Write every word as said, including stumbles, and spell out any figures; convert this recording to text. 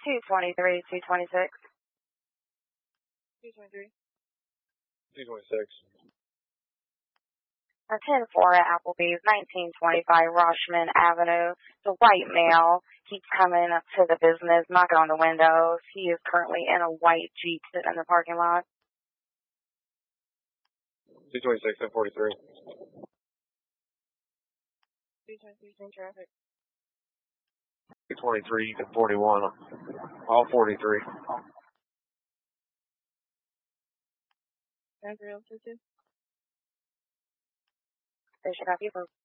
two twenty-three, two twenty-six. two twenty-three. two twenty-six. A ten four at Applebee's, nineteen twenty-five Roshman Avenue. The white male keeps coming up to the business, knocking on the windows. He is currently in a white Jeep sitting in the parking lot. two twenty-six and forty-three. two twenty-three, same traffic. two twenty-three and forty-one. All forty-three. ten three oh two two. Station copy.